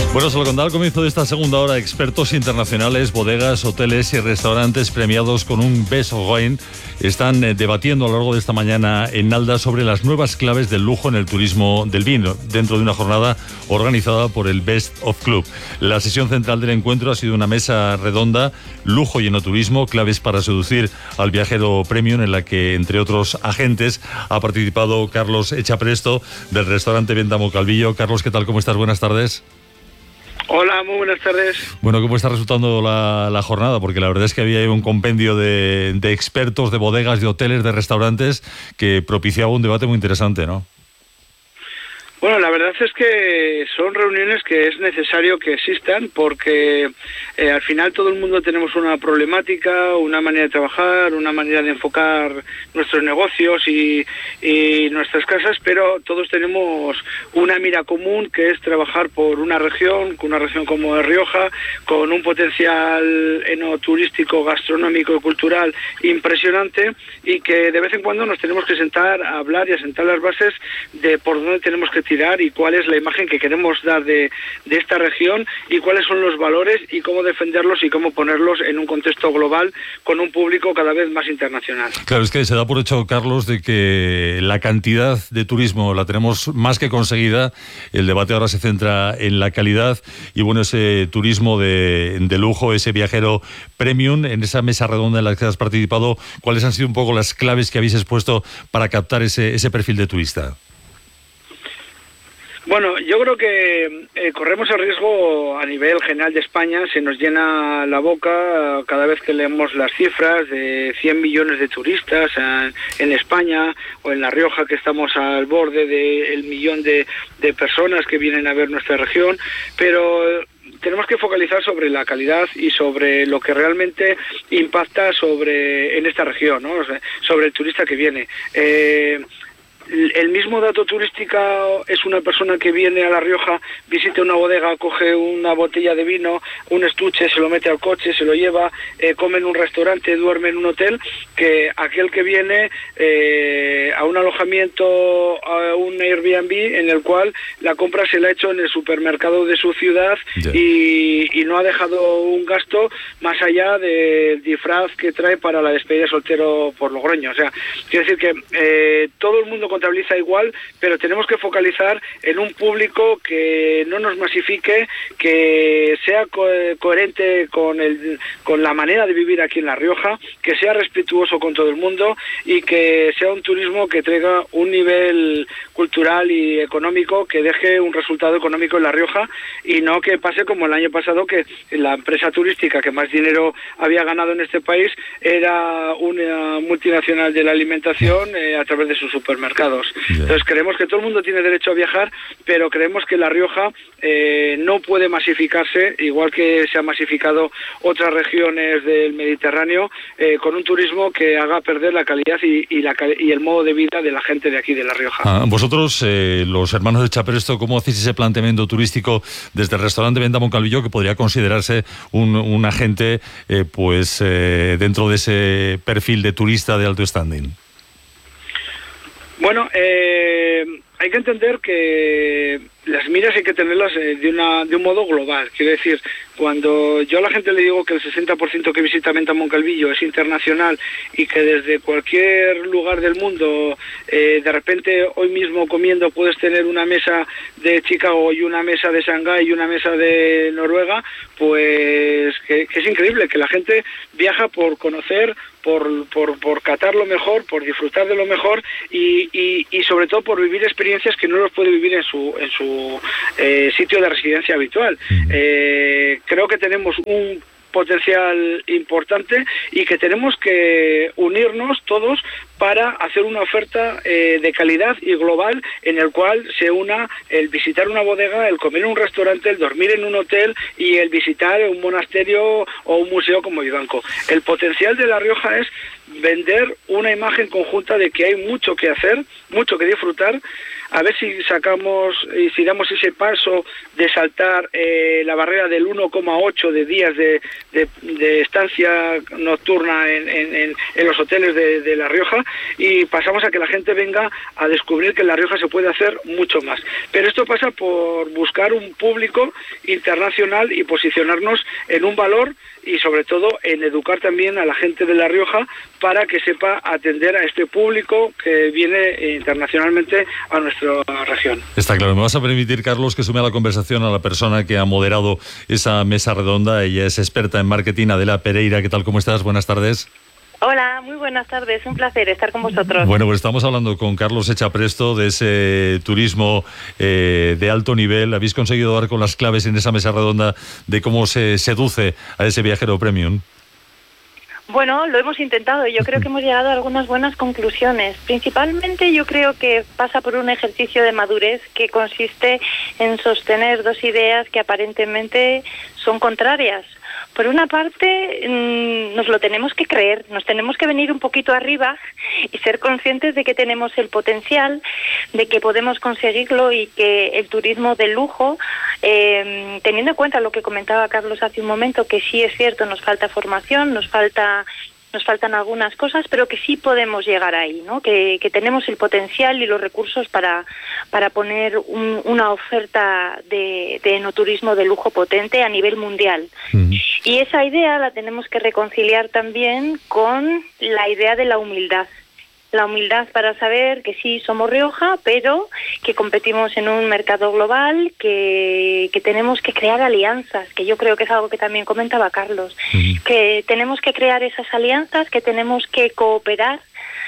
Bueno, se lo contaba al comienzo de esta segunda hora. Expertos internacionales, bodegas, hoteles y restaurantes premiados con un Best of Wine están debatiendo a lo largo de esta mañana en Nalda sobre las nuevas claves del lujo en el turismo del vino, dentro de una jornada organizada por el Best of Club. La sesión central del encuentro ha sido una mesa redonda, lujo y enoturismo, claves para seducir al viajero premium, en la que, entre otros agentes, ha participado Carlos Echapresto, del restaurante Véndamo Calvillo. Carlos, ¿qué tal? ¿Cómo estás? Buenas tardes. Hola, muy buenas tardes. Bueno, ¿cómo está resultando la jornada? Porque la verdad es que había un compendio de expertos, de bodegas, de hoteles, de restaurantes, que propiciaba un debate muy interesante, ¿no? Bueno, la verdad es que son reuniones que es necesario que existan porque al final todo el mundo tenemos una problemática, una manera de trabajar, una manera de enfocar nuestros negocios y nuestras casas, pero todos tenemos una mira común, que es trabajar por una región como de Rioja, con un potencial enoturístico, gastronómico y cultural impresionante, y que de vez en cuando nos tenemos que sentar a hablar y a sentar las bases de por dónde tenemos que tirar y cuál es la imagen que queremos dar de esta región y cuáles son los valores y cómo defenderlos y cómo ponerlos en un contexto global con un público cada vez más internacional. Claro, es que se da por hecho, Carlos, de que la cantidad de turismo la tenemos más que conseguida. El debate ahora se centra en la calidad y, bueno, ese turismo de lujo, ese viajero premium. En esa mesa redonda en la que has participado, ¿cuáles han sido un poco las claves que habéis expuesto para captar ese perfil de turista? Bueno, yo creo que corremos el riesgo a nivel general de España, se nos llena la boca cada vez que leemos las cifras de 100 millones de turistas en España, o en La Rioja, que estamos al borde del millón de personas que vienen a ver nuestra región, pero tenemos que focalizar sobre la calidad y sobre lo que realmente impacta en esta región, ¿no? O sea, sobre el turista que viene. El mismo dato turístico es una persona que viene a La Rioja, visita una bodega, coge una botella de vino, un estuche, se lo mete al coche, se lo lleva, come en un restaurante, duerme en un hotel, que aquel que viene a un alojamiento, a un Airbnb, en el cual la compra se la ha hecho en el supermercado de su ciudad y no ha dejado un gasto más allá del disfraz que trae para la despedida de soltero por Logroño. O sea, quiero decir que todo el mundo contabiliza igual, pero tenemos que focalizar en un público que no nos masifique, que sea coherente con la manera de vivir aquí en La Rioja, que sea respetuoso con todo el mundo y que sea un turismo que traiga un nivel cultural y económico que deje un resultado económico en La Rioja, y no que pase como el año pasado, que la empresa turística que más dinero había ganado en este país era una multinacional de la alimentación a través de sus supermercados. Entonces creemos que todo el mundo tiene derecho a viajar, pero creemos que La Rioja no puede masificarse, igual que se han masificado otras regiones del Mediterráneo, con un turismo que haga perder la calidad y el modo de vida de la gente de aquí de La Rioja. Vosotros, los hermanos de Echapresto, ¿cómo hacéis ese planteamiento turístico desde el restaurante Véndamo Calvillo, que podría considerarse un agente dentro de ese perfil de turista de alto standing? Bueno, hay que entender que las miras hay que tenerlas de un modo global. Quiero decir, cuando yo a la gente le digo que el 60% que visita Véndamo Calvillo es internacional y que desde cualquier lugar del mundo, de repente hoy mismo comiendo puedes tener una mesa de Chicago y una mesa de Shanghái y una mesa de Noruega, pues que es increíble, que la gente viaja por conocer, por catar lo mejor, por disfrutar de lo mejor y sobre todo por vivir experiencias que no los puede vivir en su sitio de residencia habitual. Creo que tenemos un potencial importante y que tenemos que unirnos todos para hacer una oferta de calidad y global, en el cual se una el visitar una bodega, el comer en un restaurante, el dormir en un hotel y el visitar un monasterio o un museo como Vivanco. El potencial de La Rioja es vender una imagen conjunta de que hay mucho que hacer, mucho que disfrutar. A ver si sacamos y si damos ese paso de saltar la barrera del 1,8 de días de estancia nocturna en los hoteles de La Rioja, y pasamos a que la gente venga a descubrir que en La Rioja se puede hacer mucho más. Pero esto pasa por buscar un público internacional y posicionarnos en un valor y sobre todo en educar también a la gente de La Rioja para que sepa atender a este público que viene internacionalmente a nuestra región. Está claro. Me vas a permitir, Carlos, que sume a la conversación a la persona que ha moderado esa mesa redonda. Ella es experta en marketing, Adela Pereira. ¿Qué tal? ¿Cómo estás? Buenas tardes. Hola, muy buenas tardes, un placer estar con vosotros. Bueno, pues estamos hablando con Carlos Echapresto de ese turismo de alto nivel. ¿Habéis conseguido dar con las claves en esa mesa redonda de cómo se seduce a ese viajero premium? Bueno, lo hemos intentado y yo creo que hemos llegado a algunas buenas conclusiones. Principalmente yo creo que pasa por un ejercicio de madurez que consiste en sostener dos ideas que aparentemente son contrarias. Por una parte, nos lo tenemos que creer, nos tenemos que venir un poquito arriba y ser conscientes de que tenemos el potencial, de que podemos conseguirlo y que el turismo de lujo, teniendo en cuenta lo que comentaba Carlos hace un momento, que sí es cierto, nos falta formación, nos faltan algunas cosas, pero que sí podemos llegar ahí, ¿no? Que tenemos el potencial y los recursos para poner una oferta de enoturismo de lujo potente a nivel mundial. Y esa idea la tenemos que reconciliar también con la idea de la humildad. La humildad para saber que sí somos Rioja, pero que competimos en un mercado global, que tenemos que crear alianzas, que yo creo que es algo que también comentaba Carlos, que tenemos que crear esas alianzas, que tenemos que cooperar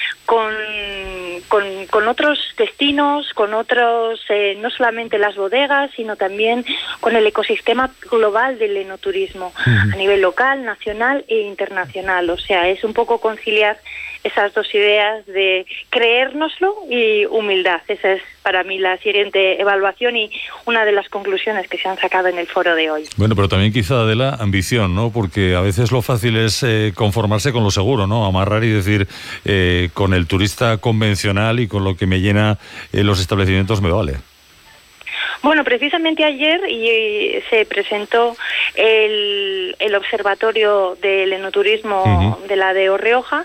con otros destinos, con otros, no solamente las bodegas, sino también con el ecosistema global del enoturismo, a nivel local, nacional e internacional. O sea, es un poco conciliar esas dos ideas de creérnoslo y humildad. Esa es para mí la siguiente evaluación y una de las conclusiones que se han sacado en el foro de hoy. Bueno, pero también quizá de la ambición, ¿no? Porque a veces lo fácil es conformarse con lo seguro, ¿no? Amarrar y decir, con el turista convencional y con lo que me llena los establecimientos me vale. Bueno, precisamente ayer se presentó el observatorio del enoturismo de la de Rioja,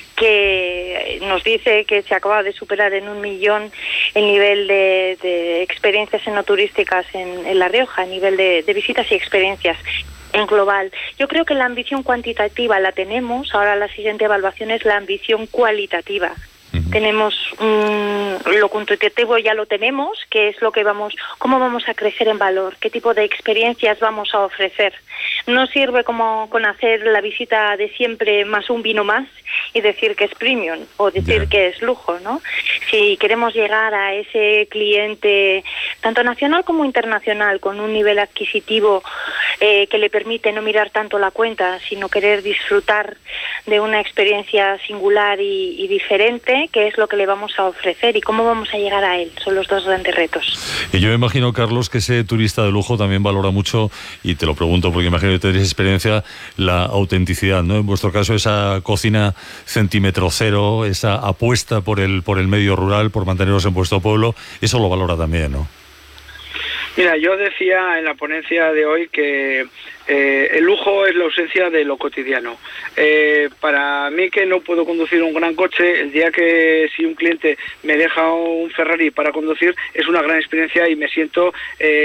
que nos dice que se acaba de superar en 1 millón el nivel de experiencias enoturísticas en La Rioja, a nivel de visitas y experiencias en global. Yo creo que la ambición cuantitativa la tenemos, ahora la siguiente evaluación es la ambición cualitativa. Tenemos lo cuantitativo, ya lo tenemos, que es lo que cómo vamos a crecer en valor, qué tipo de experiencias vamos a ofrecer. No sirve como con hacer la visita de siempre más un vino más y decir que es premium o decir que es lujo, ¿no? Si queremos llegar a ese cliente tanto nacional como internacional con un nivel adquisitivo que le permite no mirar tanto la cuenta, sino querer disfrutar de una experiencia singular y diferente, que es lo que le vamos a ofrecer y cómo vamos a llegar a él. Son los dos grandes retos. Y yo me imagino, Carlos, que ese turista de lujo también valora mucho, y te lo pregunto porque imagino que tenéis experiencia, la autenticidad, ¿no? En vuestro caso, esa cocina centímetro cero, esa apuesta por el medio rural, por manteneros en vuestro pueblo, eso lo valora también, ¿no? Mira, yo decía en la ponencia de hoy que el lujo es la ausencia de lo cotidiano. Para mí, que no puedo conducir un gran coche, el día que si un cliente me deja un Ferrari para conducir, es una gran experiencia y me siento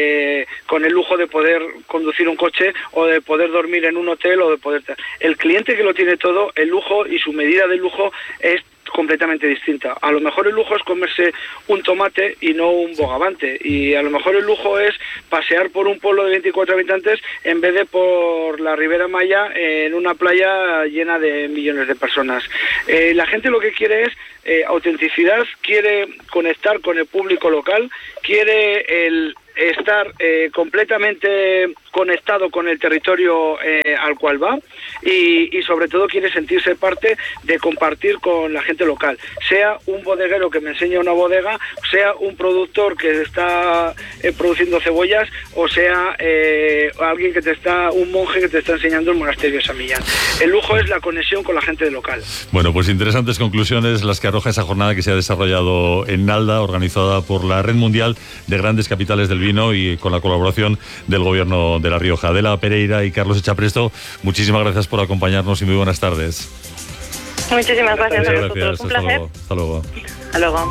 con el lujo de poder conducir un coche o de poder dormir en un hotel o de poder... El cliente que lo tiene todo, el lujo y su medida de lujo es completamente distinta. A lo mejor el lujo es comerse un tomate y no un bogavante, y a lo mejor el lujo es pasear por un pueblo de 24 habitantes en vez de por la Ribera Maya en una playa llena de millones de personas. La gente lo que quiere es autenticidad, quiere conectar con el público local, quiere estar completamente conectado con el territorio al cual va y sobre todo quiere sentirse parte de compartir con la gente local, sea un bodeguero que me enseña una bodega, sea un productor que está produciendo cebollas, o sea alguien un monje que te está enseñando el monasterio de San Millán. El lujo es la conexión con la gente local. Bueno, pues interesantes conclusiones las que arroja esa jornada que se ha desarrollado en Nalda, organizada por la Red Mundial de Grandes Capitales del Vino y con la colaboración del Gobierno de La Rioja. Adela Pereira y Carlos Echapresto, muchísimas gracias por acompañarnos y muy buenas tardes. Muchísimas gracias a vosotros. Gracias, Un placer. Hasta luego. Hasta luego.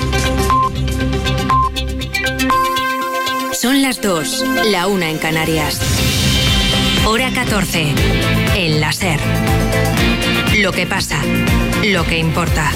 Son las 2, la 1 en Canarias. Hora 14, en la SER. Lo que pasa, lo que importa.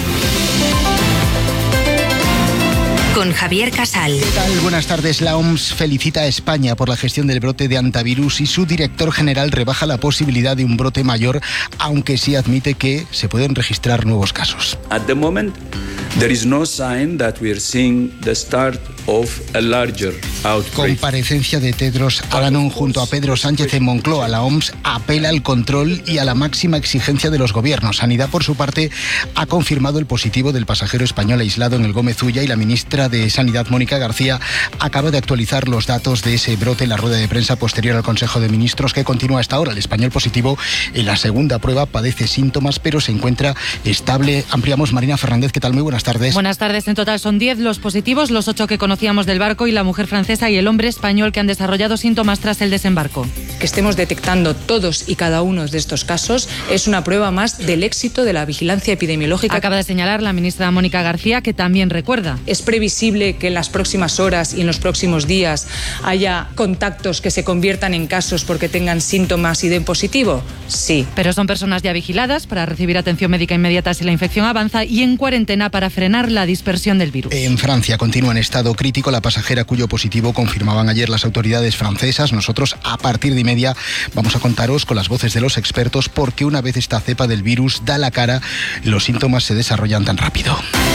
Con Javier Casal. ¿Qué tal? Buenas tardes. La OMS felicita a España por la gestión del brote de hantavirus y su director general rebaja la posibilidad de un brote mayor, aunque sí admite que se pueden registrar nuevos casos. At the moment, there is no sign that we are seeing the start of a larger outbreak. Comparecencia de Tedros Adhanom junto a Pedro Sánchez en Moncloa. La OMS apela al control y a la máxima exigencia de los gobiernos. Sanidad, por su parte, ha confirmado el positivo del pasajero español aislado en el Gómez Ulla y la ministra de Sanidad, Mónica García, acaba de actualizar los datos de ese brote en la rueda de prensa posterior al Consejo de Ministros que continúa hasta ahora. El español positivo en la segunda prueba padece síntomas, pero se encuentra estable. Ampliamos. Marina Fernández, ¿qué tal? Muy buenas tardes. Buenas tardes. En total son 10 los positivos, los 8 que conocíamos del barco y la mujer francesa y el hombre español que han desarrollado síntomas tras el desembarco. Que estemos detectando todos y cada uno de estos casos es una prueba más del éxito de la vigilancia epidemiológica. Acaba de señalar la ministra Mónica García, que también recuerda. Es previsible que en las próximas horas y en los próximos días haya contactos que se conviertan en casos porque tengan síntomas y den positivo. Sí. Pero son personas ya vigiladas para recibir atención médica inmediata si la infección avanza y en cuarentena para frenar la dispersión del virus. En Francia continúa en estado crítico la pasajera cuyo positivo confirmaban ayer las autoridades francesas. Nosotros a partir de 1:30 vamos a contaros con las voces de los expertos porque una vez esta cepa del virus da la cara, los síntomas se desarrollan tan rápido.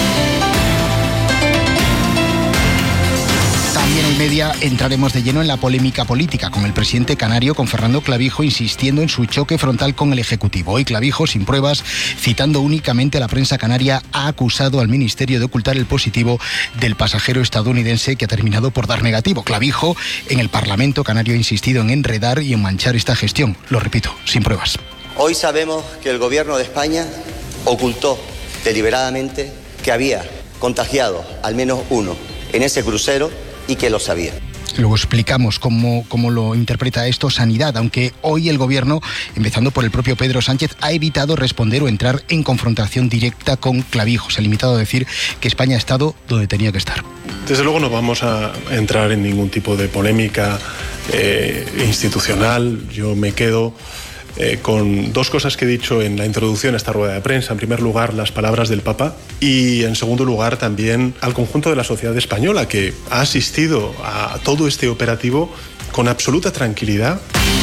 También en 1:30 entraremos de lleno en la polémica política con el presidente canario, con Fernando Clavijo, insistiendo en su choque frontal con el Ejecutivo. Hoy Clavijo, sin pruebas, citando únicamente a la prensa canaria, ha acusado al Ministerio de ocultar el positivo del pasajero estadounidense que ha terminado por dar negativo. Clavijo, en el Parlamento canario, ha insistido en enredar y en manchar esta gestión. Lo repito, sin pruebas. Hoy sabemos que el Gobierno de España ocultó deliberadamente que había contagiado al menos uno en ese crucero y que lo sabía. Luego explicamos cómo lo interpreta esto Sanidad, aunque hoy el Gobierno, empezando por el propio Pedro Sánchez, ha evitado responder o entrar en confrontación directa con Clavijo. Se ha limitado a decir que España ha estado donde tenía que estar. Desde luego no vamos a entrar en ningún tipo de polémica institucional. Yo me quedo con dos cosas que he dicho en la introducción a esta rueda de prensa. En primer lugar, las palabras del Papa y en segundo lugar también al conjunto de la sociedad española que ha asistido a todo este operativo con absoluta tranquilidad.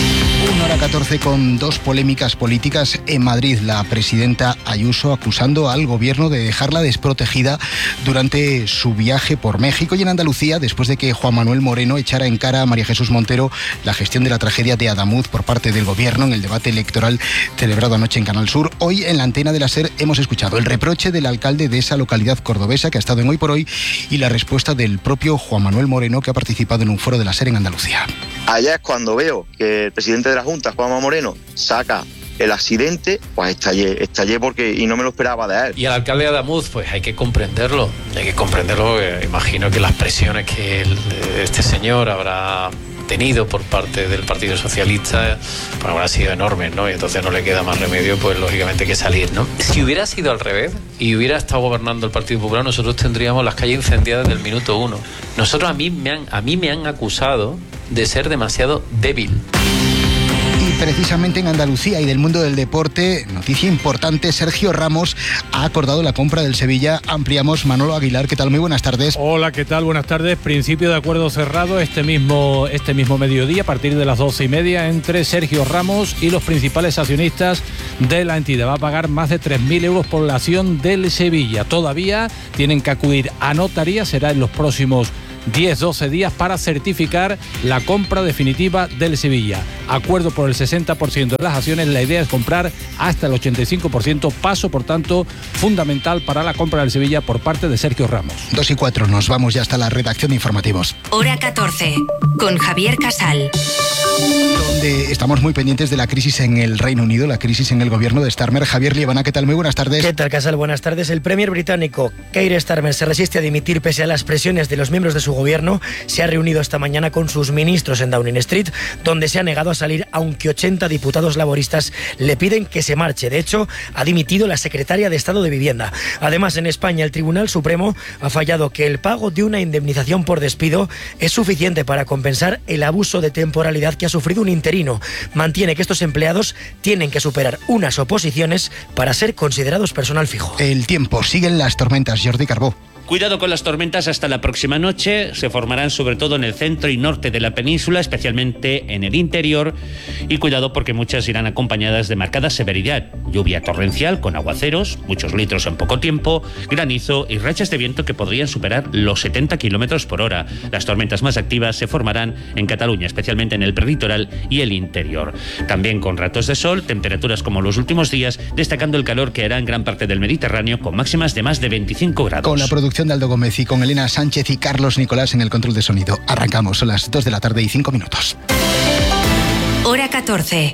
1:14 con dos polémicas políticas en Madrid. La presidenta Ayuso acusando al gobierno de dejarla desprotegida durante su viaje por México, y en Andalucía, después de que Juan Manuel Moreno echara en cara a María Jesús Montero la gestión de la tragedia de Adamuz por parte del gobierno en el debate electoral celebrado anoche en Canal Sur. Hoy en la antena de la SER hemos escuchado el reproche del alcalde de esa localidad cordobesa que ha estado en Hoy por Hoy y la respuesta del propio Juan Manuel Moreno, que ha participado en un foro de la SER en Andalucía. Allá es cuando veo que el presidente de la Junta, Juanma Moreno, saca el accidente, pues estallé porque y no me lo esperaba de él. Y al alcalde de Adamuz, pues hay que comprenderlo, imagino que las presiones que este señor habrá tenido por parte del Partido Socialista, pues habrá sido enormes, ¿no? Y entonces no le queda más remedio, pues lógicamente que salir, ¿no? Si hubiera sido al revés y hubiera estado gobernando el Partido Popular, nosotros tendríamos las calles incendiadas desde el minuto 1. A mí me han acusado de ser demasiado débil. Y precisamente en Andalucía y del mundo del deporte, noticia importante, Sergio Ramos ha acordado la compra del Sevilla. Ampliamos. Manolo Aguilar, ¿qué tal? Muy buenas tardes. Hola, ¿qué tal? Buenas tardes. Principio de acuerdo cerrado este mismo mediodía a partir de las 12:30 entre Sergio Ramos y los principales accionistas de la entidad. Va a pagar más de 3.000 euros por la acción del Sevilla. Todavía tienen que acudir a notaría, será en los próximos 10-12 días para certificar la compra definitiva del Sevilla. Acuerdo por el 60% de las acciones. La idea es comprar hasta el 85%, paso por tanto fundamental para la compra del Sevilla por parte de Sergio Ramos. 2:04, nos vamos ya hasta la redacción de informativos. Hora 14, con Javier Casal. Donde estamos muy pendientes de la crisis en el Reino Unido, la crisis en el gobierno de Starmer. Javier Liebana, ¿qué tal? Muy buenas tardes. ¿Qué tal, Casal? Buenas tardes. El premier británico Keir Starmer se resiste a dimitir pese a las presiones de los miembros de su su gobierno se ha reunido esta mañana con sus ministros en Downing Street, donde se ha negado a salir, aunque 80 diputados laboristas le piden que se marche. De hecho, ha dimitido la secretaria de Estado de Vivienda. Además, en España, el Tribunal Supremo ha fallado que el pago de una indemnización por despido es suficiente para compensar el abuso de temporalidad que ha sufrido un interino. Mantiene que estos empleados tienen que superar unas oposiciones para ser considerados personal fijo. El tiempo, siguen las tormentas. Jordi Carbó. Cuidado con las tormentas hasta la próxima noche. Se formarán sobre todo en el centro y norte de la península, especialmente en el interior. Y cuidado porque muchas irán acompañadas de marcada severidad. Lluvia torrencial con aguaceros, muchos litros en poco tiempo, granizo y rachas de viento que podrían superar los 70 kilómetros por hora. Las tormentas más activas se formarán en Cataluña, especialmente en el prelitoral y el interior. También con ratos de sol, temperaturas como los últimos días, destacando el calor que hará en gran parte del Mediterráneo con máximas de más de 25 grados. Con la producción de Aldo Gómez y con Elena Sánchez y Carlos Nicolás en el control de sonido. Arrancamos, son las 2 de la tarde y 5 minutos. Hora 14.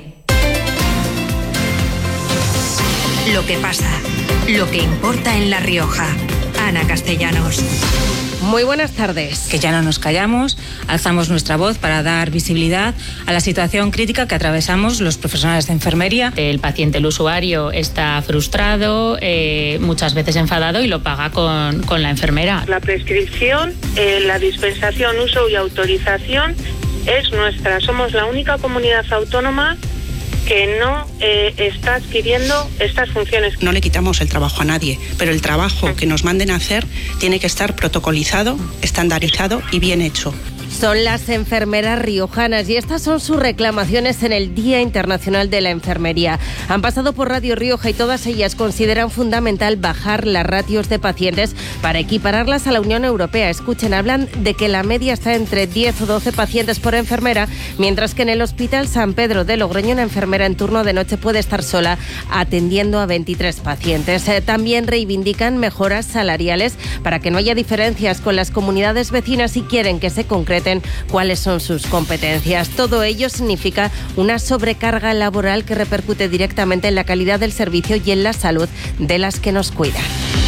Lo que pasa, lo que importa en La Rioja. Ana Castellanos. Muy buenas tardes. Que ya no nos callamos, alzamos nuestra voz para dar visibilidad a la situación crítica que atravesamos los profesionales de enfermería. El paciente, el usuario, está frustrado, muchas veces enfadado y lo paga con la enfermera. La prescripción, la dispensación, uso y autorización es nuestra. Somos la única comunidad autónoma que no está adquiriendo estas funciones. No le quitamos el trabajo a nadie, pero el trabajo que nos manden a hacer tiene que estar protocolizado, estandarizado y bien hecho. Son las enfermeras riojanas y estas son sus reclamaciones en el Día Internacional de la Enfermería. Han pasado por Radio Rioja y todas ellas consideran fundamental bajar las ratios de pacientes para equipararlas a la Unión Europea. Escuchen, hablan de que la media está entre 10 o 12 pacientes por enfermera, mientras que en el Hospital San Pedro de Logroño una enfermera en turno de noche puede estar sola atendiendo a 23 pacientes. También reivindican mejoras salariales para que no haya diferencias con las comunidades vecinas y quieren que se concreten cuáles son sus competencias. Todo ello significa una sobrecarga laboral que repercute directamente en la calidad del servicio y en la salud de las que nos cuidan.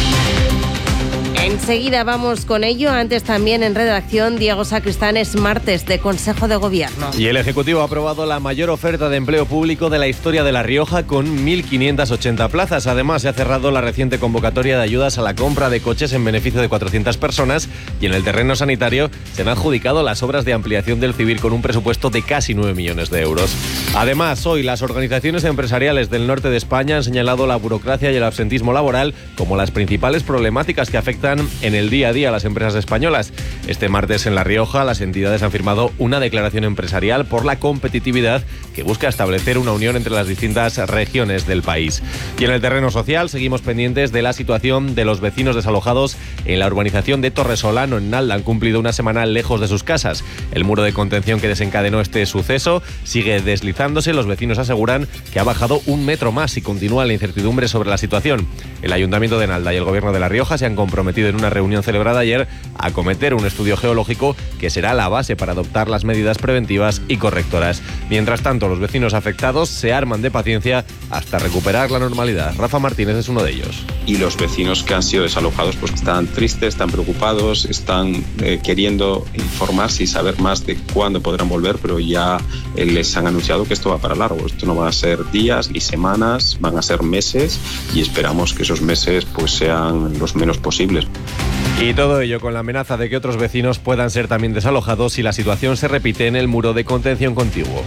Enseguida vamos con ello. Antes también en redacción, Diego Sacristán, es martes de Consejo de Gobierno. Y el Ejecutivo ha aprobado la mayor oferta de empleo público de la historia de La Rioja con 1.580 plazas. Además, se ha cerrado la reciente convocatoria de ayudas a la compra de coches en beneficio de 400 personas y en el terreno sanitario se han adjudicado las obras de ampliación del Civil con un presupuesto de casi 9 millones de euros. Además, hoy las organizaciones empresariales del norte de España han señalado la burocracia y el absentismo laboral como las principales problemáticas que afectan en el día a día a las empresas españolas. Este martes en La Rioja las entidades han firmado una declaración empresarial por la competitividad que busca establecer una unión entre las distintas regiones del país. Y en el terreno social seguimos pendientes de la situación de los vecinos desalojados en la urbanización de Torresolano en Nalda. Han cumplido una semana lejos de sus casas. El muro de contención que desencadenó este suceso sigue deslizándose. Los vecinos aseguran que ha bajado 1 metro más y continúa la incertidumbre sobre la situación. El Ayuntamiento de Nalda y el Gobierno de La Rioja se han comprometido en una reunión celebrada ayer a acometer un estudio geológico que será la base para adoptar las medidas preventivas y correctoras. Mientras tanto, los vecinos afectados se arman de paciencia hasta recuperar la normalidad. Rafa Martínez es uno de ellos. Y los vecinos que han sido desalojados pues están tristes, están preocupados, están queriendo informarse y saber más de cuándo podrán volver, pero ya les han anunciado que esto va para largo. Esto no va a ser días ni semanas, van a ser meses y esperamos que esos meses pues sean los menos posibles. Y todo ello con la amenaza de que otros vecinos puedan ser también desalojados si la situación se repite en el muro de contención contiguo.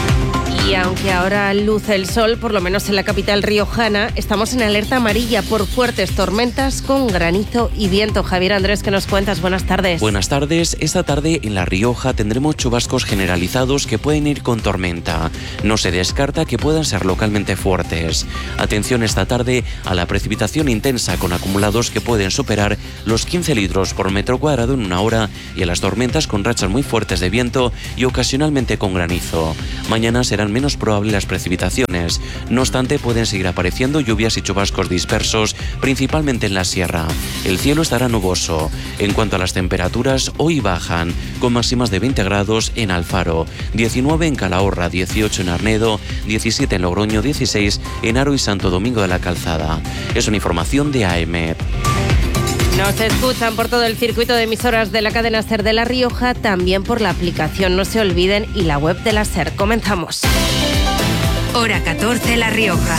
Y aunque ahora luce el sol, por lo menos en la capital riojana, estamos en alerta amarilla por fuertes tormentas con granizo y viento. Javier Andrés, ¿qué nos cuentas? Buenas tardes. Buenas tardes. Esta tarde en La Rioja tendremos chubascos generalizados que pueden ir con tormenta. No se descarta que puedan ser localmente fuertes. Atención esta tarde a la precipitación intensa con acumulados que pueden superar los 15 litros por metro cuadrado en una hora y a las tormentas con rachas muy fuertes de viento y ocasionalmente con granizo. Mañana serán menos probables las precipitaciones. No obstante, pueden seguir apareciendo lluvias y chubascos dispersos, principalmente en la sierra. El cielo estará nuboso. En cuanto a las temperaturas, hoy bajan, con máximas de 20 grados en Alfaro, 19 en Calahorra, 18 en Arnedo, 17 en Logroño, 16 en Haro y Santo Domingo de la Calzada. Es una información de AEMET. Nos escuchan por todo el circuito de emisoras de la cadena SER de La Rioja, también por la aplicación No Se Olviden y la web de la SER. Comenzamos. Hora 14, La Rioja.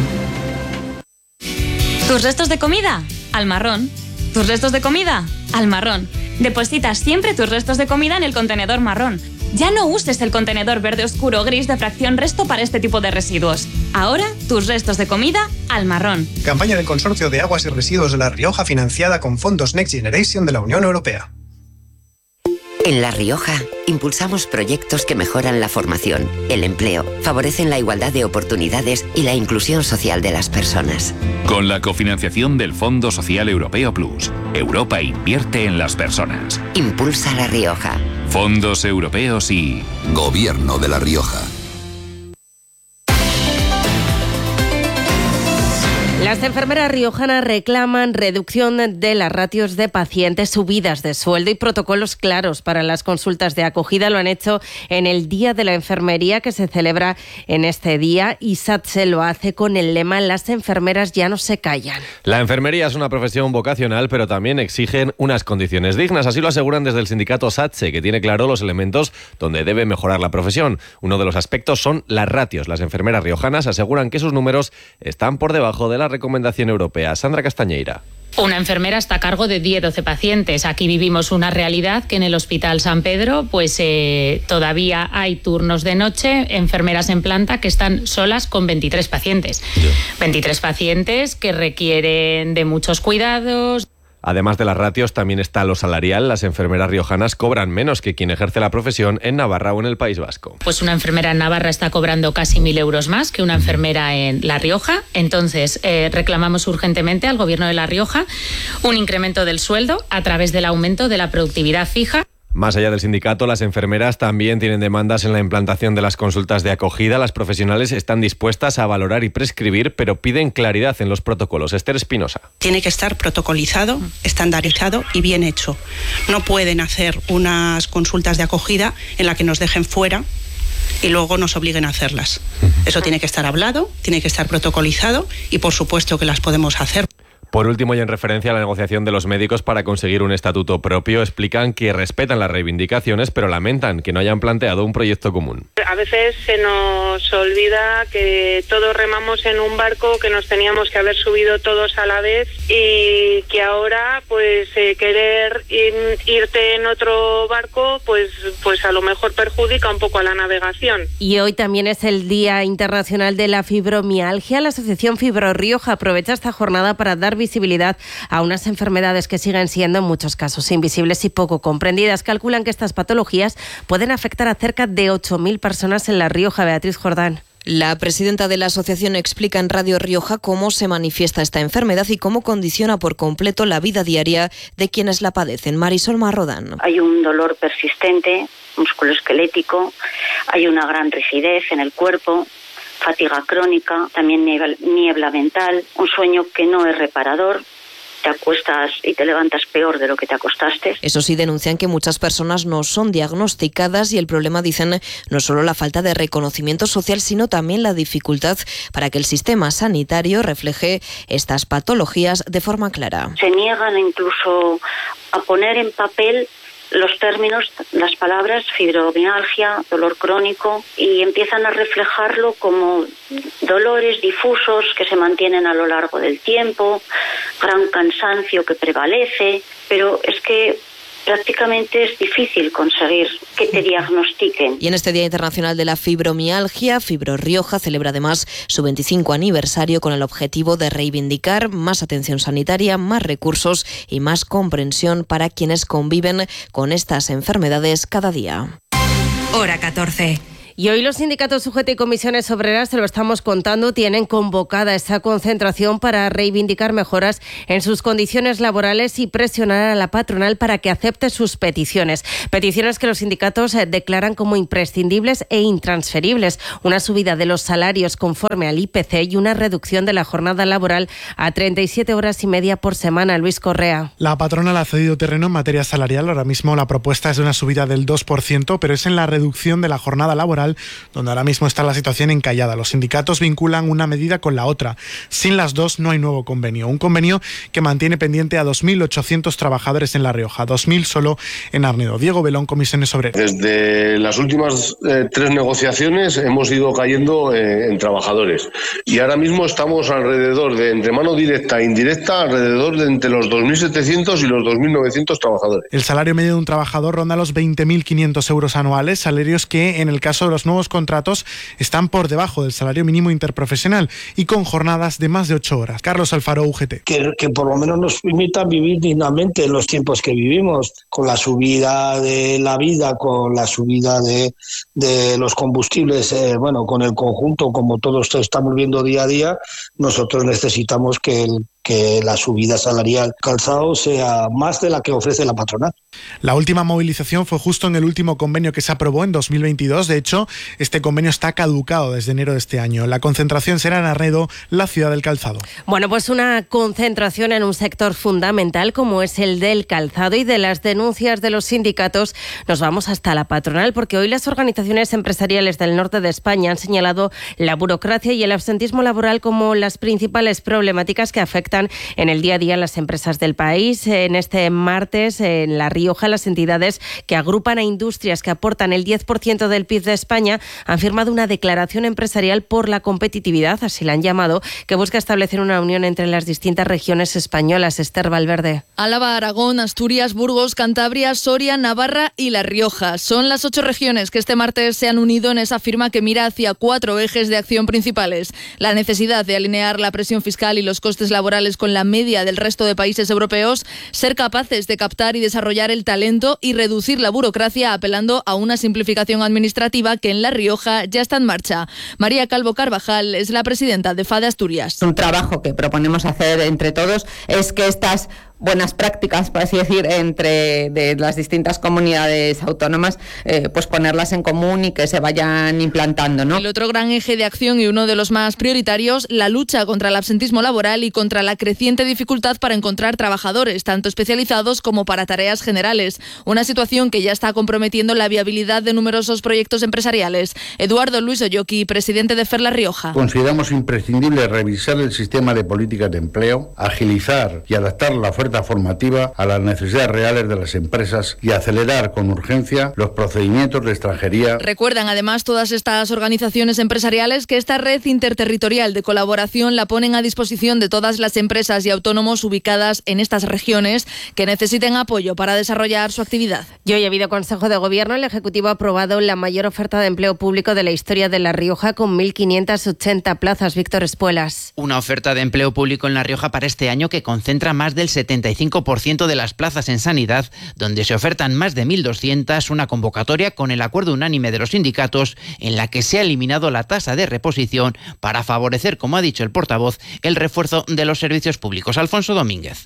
¿Tus restos de comida? Al marrón. ¿Tus restos de comida? Al marrón. Depositas siempre tus restos de comida en el contenedor marrón. Ya no uses el contenedor verde oscuro o gris de fracción resto para este tipo de residuos. Ahora, tus restos de comida al marrón. Campaña del Consorcio de Aguas y Residuos de La Rioja financiada con fondos Next Generation de la Unión Europea. En La Rioja, impulsamos proyectos que mejoran la formación, el empleo, favorecen la igualdad de oportunidades y la inclusión social de las personas. Con la cofinanciación del Fondo Social Europeo Plus, Europa invierte en las personas. Impulsa La Rioja. Fondos europeos y Gobierno de La Rioja. Las enfermeras riojanas reclaman reducción de las ratios de pacientes, subidas de sueldo y protocolos claros para las consultas de acogida. Lo han hecho en el Día de la Enfermería, que se celebra en este día, y SATSE lo hace con el lema «Las enfermeras ya no se callan». La enfermería es una profesión vocacional, pero también exigen unas condiciones dignas. Así lo aseguran desde el sindicato SATSE, que tiene claro los elementos donde debe mejorar la profesión. Uno de los aspectos son las ratios. Las enfermeras riojanas aseguran que sus números están por debajo de la recomendación europea. Sandra Castañeira. Una enfermera está a cargo de 10-12 pacientes. Aquí vivimos una realidad que en el Hospital San Pedro todavía hay turnos de noche, enfermeras en planta que están solas con 23 pacientes. 23 pacientes que requieren de muchos cuidados. Además de las ratios, también está lo salarial. Las enfermeras riojanas cobran menos que quien ejerce la profesión en Navarra o en el País Vasco. Pues una enfermera en Navarra está cobrando casi 1.000 euros más que una enfermera en La Rioja. Entonces, reclamamos urgentemente al Gobierno de La Rioja un incremento del sueldo a través del aumento de la productividad fija. Más allá del sindicato, las enfermeras también tienen demandas en la implantación de las consultas de acogida. Las profesionales están dispuestas a valorar y prescribir, pero piden claridad en los protocolos. Esther Espinosa. Tiene que estar protocolizado, estandarizado y bien hecho. No pueden hacer unas consultas de acogida en la que nos dejen fuera y luego nos obliguen a hacerlas. Eso tiene que estar hablado, tiene que estar protocolizado y por supuesto que las podemos hacer. Por último, y en referencia a la negociación de los médicos para conseguir un estatuto propio, explican que respetan las reivindicaciones, pero lamentan que no hayan planteado un proyecto común. A veces se nos olvida que todos remamos en un barco, que nos teníamos que haber subido todos a la vez y que ahora querer irte en otro barco pues a lo mejor perjudica un poco a la navegación. Y hoy también es el Día Internacional de la Fibromialgia. La Asociación Fibro Rioja aprovecha esta jornada para dar visibilidad a unas enfermedades que siguen siendo en muchos casos invisibles y poco comprendidas. Calculan que estas patologías pueden afectar a cerca de 8.000 personas en La Rioja. Beatriz Jordán. La presidenta de la asociación explica en Radio Rioja cómo se manifiesta esta enfermedad y cómo condiciona por completo la vida diaria de quienes la padecen. Marisol Marrodán. Hay un dolor persistente, musculoesquelético, hay una gran rigidez en el cuerpo, fatiga crónica, también niebla mental, un sueño que no es reparador. Te acuestas y te levantas peor de lo que te acostaste. Eso sí, denuncian que muchas personas no son diagnosticadas y el problema, dicen, no es solo la falta de reconocimiento social, sino también la dificultad para que el sistema sanitario refleje estas patologías de forma clara. Se niegan incluso a poner en papel los términos, las palabras fibromialgia, dolor crónico, y empiezan a reflejarlo como dolores difusos que se mantienen a lo largo del tiempo, gran cansancio que prevalece, pero es que prácticamente es difícil conseguir que te diagnostiquen. Y en este Día Internacional de la Fibromialgia, Fibro Rioja celebra además su 25 aniversario con el objetivo de reivindicar más atención sanitaria, más recursos y más comprensión para quienes conviven con estas enfermedades cada día. Hora 14. Y hoy los sindicatos UGT y comisiones obreras, se lo estamos contando, tienen convocada esta concentración para reivindicar mejoras en sus condiciones laborales y presionar a la patronal para que acepte sus peticiones. Peticiones que los sindicatos declaran como imprescindibles e intransferibles. Una subida de los salarios conforme al IPC y una reducción de la jornada laboral a 37 horas y media por semana. Luis Correa. La patronal ha cedido terreno en materia salarial. Ahora mismo la propuesta es de una subida del 2%, pero es en la reducción de la jornada laboral Hospital, donde ahora mismo está la situación encallada. Los sindicatos vinculan una medida con la otra. Sin las dos no hay nuevo convenio. Un convenio que mantiene pendiente a 2.800 trabajadores en La Rioja, 2.000 solo en Arnedo. Diego Belón, Comisiones Obreras. Desde las últimas 3 negociaciones hemos ido cayendo en trabajadores y ahora mismo estamos alrededor de, entre mano directa e indirecta, alrededor de entre los 2.700 y los 2.900 trabajadores. El salario medio de un trabajador ronda los 20.500 euros anuales, salarios que en el caso de los nuevos contratos están por debajo del salario mínimo interprofesional y con jornadas de más de 8 horas. Carlos Alfaro, UGT. Que por lo menos nos permitan vivir dignamente en los tiempos que vivimos, con la subida de la vida, con la subida de los combustibles, con el conjunto, como todos estamos viendo día a día, nosotros necesitamos que la subida salarial calzado sea más de la que ofrece la patronal. La última movilización fue justo en el último convenio que se aprobó en 2022. De hecho, este convenio está caducado desde enero de este año. La concentración será en Arnedo, la ciudad del calzado. Bueno, pues una concentración en un sector fundamental como es el del calzado, y de las denuncias de los sindicatos nos vamos hasta la patronal, porque hoy las organizaciones empresariales del norte de España han señalado la burocracia y el absentismo laboral como las principales problemáticas que afectan en el día a día a las empresas del país. En este martes, en La Rioja, las entidades que agrupan a industrias que aportan el 10% del PIB de España han firmado una declaración empresarial por la competitividad, así la han llamado, que busca establecer una unión entre las distintas regiones españolas. Esther Valverde. Álava, Aragón, Asturias, Burgos, Cantabria, Soria, Navarra y La Rioja. Son las 8 regiones que este martes se han unido en esa firma que mira hacia 4 ejes de acción principales: la necesidad de alinear la presión fiscal y los costes laborales con la media del resto de países europeos, ser capaces de captar y desarrollar el talento y reducir la burocracia, apelando a una simplificación administrativa que en La Rioja ya está en marcha. María Calvo Carvajal es la presidenta de FADE Asturias. Un trabajo que proponemos hacer entre todos es que estas buenas prácticas, por así decir, de las distintas comunidades autónomas, pues ponerlas en común y que se vayan implantando, ¿no? El otro gran eje de acción y uno de los más prioritarios, la lucha contra el absentismo laboral y contra la creciente dificultad para encontrar trabajadores, tanto especializados como para tareas generales. Una situación que ya está comprometiendo la viabilidad de numerosos proyectos empresariales. Eduardo Luis Oyoki, presidente de FER La Rioja. Consideramos imprescindible revisar el sistema de políticas de empleo, agilizar y adaptar la oferta formativa a las necesidades reales de las empresas y acelerar con urgencia los procedimientos de extranjería. Recuerdan además todas estas organizaciones empresariales que esta red interterritorial de colaboración la ponen a disposición de todas las empresas y autónomos ubicadas en estas regiones que necesiten apoyo para desarrollar su actividad. Y hoy ha habido Consejo de Gobierno. El Ejecutivo ha aprobado la mayor oferta de empleo público de la historia de La Rioja, con 1.580 plazas. Víctor Espuelas. Una oferta de empleo público en La Rioja para este año que concentra más del 75% de las plazas en sanidad, donde se ofertan más de 1.200, una convocatoria con el acuerdo unánime de los sindicatos en la que se ha eliminado la tasa de reposición para favorecer, como ha dicho el portavoz, el refuerzo de los servicios públicos. Alfonso Domínguez.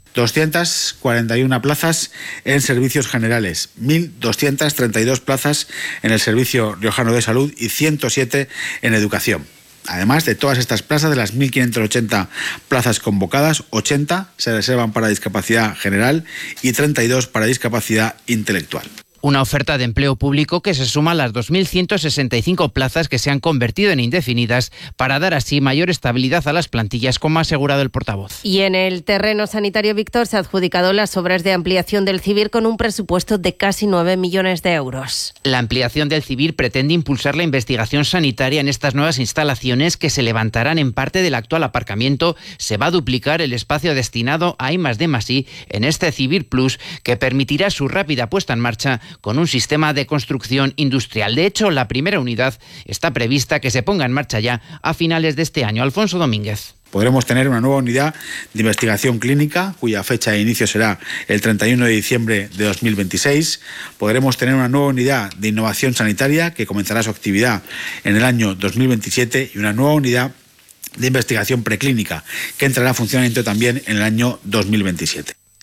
241 plazas en servicios generales, 1.232 plazas en el Servicio Riojano de Salud y 107 en educación. Además de todas estas plazas, de las 1.580 plazas convocadas, 80 se reservan para discapacidad general y 32 para discapacidad intelectual. Una oferta de empleo público que se suma a las 2.165 plazas que se han convertido en indefinidas para dar así mayor estabilidad a las plantillas, como ha asegurado el portavoz. Y en el terreno sanitario, Víctor, se ha adjudicado las obras de ampliación del CIVIR con un presupuesto de casi 9 millones de euros. La ampliación del CIVIR pretende impulsar la investigación sanitaria en estas nuevas instalaciones que se levantarán en parte del actual aparcamiento. Se va a duplicar el espacio destinado a I+D+I en este CIVIR Plus, que permitirá su rápida puesta en marcha con un sistema de construcción industrial. De hecho, la primera unidad está prevista que se ponga en marcha ya a finales de este año. Alfonso Domínguez. Podremos tener una nueva unidad de investigación clínica, cuya fecha de inicio será el 31 de diciembre de 2026. Podremos tener una nueva unidad de innovación sanitaria, que comenzará su actividad en el año 2027, y una nueva unidad de investigación preclínica, que entrará en funcionamiento también en el año 2027.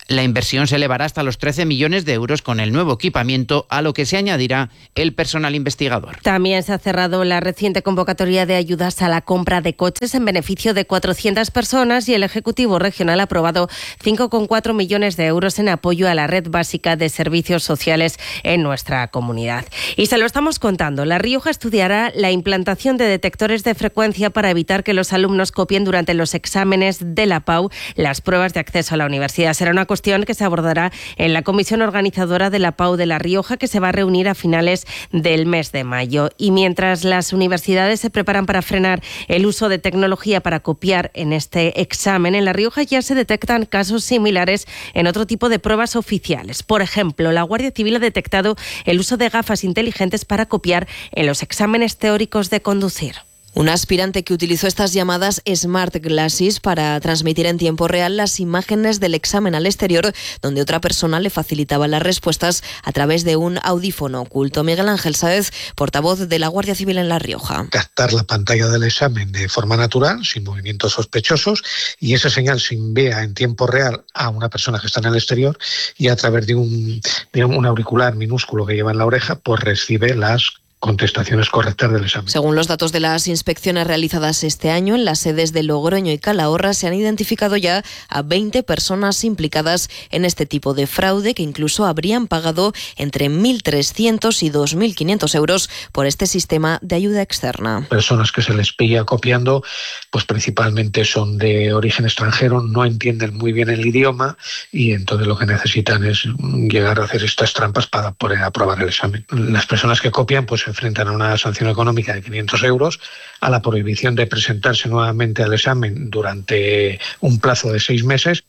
La inversión se elevará hasta los 13 millones de euros con el nuevo equipamiento, a lo que se añadirá el personal investigador. También se ha cerrado la reciente convocatoria de ayudas a la compra de coches en beneficio de 400 personas y el Ejecutivo Regional ha aprobado 5,4 millones de euros en apoyo a la red básica de servicios sociales en nuestra comunidad. Y se lo estamos contando, La Rioja estudiará la implantación de detectores de frecuencia para evitar que los alumnos copien durante los exámenes de la PAU las pruebas de acceso a la universidad. Será una cuestión que se abordará en la comisión organizadora de la PAU de La Rioja, que se va a reunir a finales del mes de mayo. Y mientras las universidades se preparan para frenar el uso de tecnología para copiar en este examen, en La Rioja ya se detectan casos similares en otro tipo de pruebas oficiales. Por ejemplo, la Guardia Civil ha detectado el uso de gafas inteligentes para copiar en los exámenes teóricos de conducir. Un aspirante que utilizó estas llamadas Smart Glasses para transmitir en tiempo real las imágenes del examen al exterior, donde otra persona le facilitaba las respuestas a través de un audífono oculto. Miguel Ángel Sáez, portavoz de la Guardia Civil en La Rioja. Captar la pantalla del examen de forma natural, sin movimientos sospechosos, y esa señal se envía en tiempo real a una persona que está en el exterior y a través de un auricular minúsculo que lleva en la oreja, pues recibe las contestaciones correctas del examen. Según los datos de las inspecciones realizadas este año, en las sedes de Logroño y Calahorra se han identificado ya a 20 personas implicadas en este tipo de fraude, que incluso habrían pagado entre 1.300 y 2.500 euros por este sistema de ayuda externa. Personas que se les pilla copiando, pues principalmente son de origen extranjero, no entienden muy bien el idioma y entonces lo que necesitan es llegar a hacer estas trampas para poder aprobar el examen. Las personas que copian pues se enfrentan a una sanción económica de 500 euros, a la prohibición de presentarse nuevamente al examen durante un plazo de 6 meses.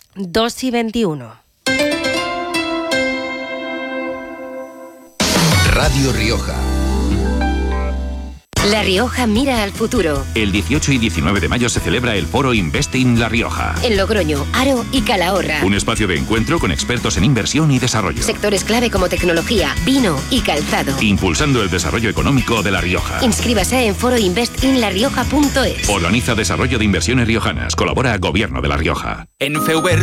2:21. Radio Rioja. La Rioja mira al futuro. El 18 y 19 de mayo se celebra el Foro Investing La Rioja. En Logroño, Haro y Calahorra. Un espacio de encuentro con expertos en inversión y desarrollo. Sectores clave como tecnología, vino y calzado. Impulsando el desarrollo económico de La Rioja. Inscríbase en foroinvestinlarioja.es. Organiza Desarrollo de Inversiones Riojanas. Colabora Gobierno de La Rioja. En Feuber